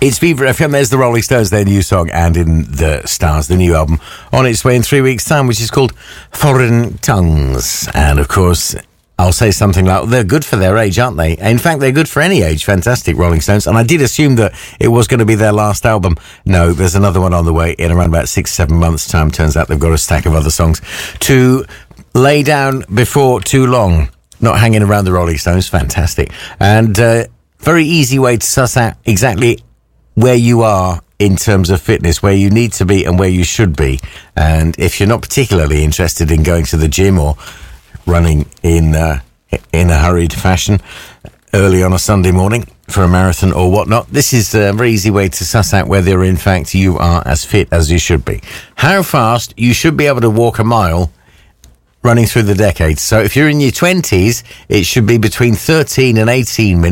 It's Viva FM. There's the Rolling Stones, their new song, and In the Stars, the new album, on its way in 3 weeks' time, which is called Foreign Tongues. And, of course, I'll say something like, they're good for their age, aren't they? In fact, they're good for any age. Fantastic, Rolling Stones. And I did assume that it was going to be their last album. No, there's another one on the way in around about 6-7 months' time. Turns out they've got a stack of other songs to lay down before too long. Not hanging around the Rolling Stones. Fantastic. And very easy way to suss out exactly where you are in terms of fitness, where you need to be and where you should be. And if you're not particularly interested in going to the gym or running in a hurried fashion early on a Sunday morning for a marathon or whatnot, this is a very easy way to suss out whether in fact you are as fit as you should be. How fast you should be able to walk a mile running through the decades. So if you're in your 20s, it should be between 13 and 18 minutes.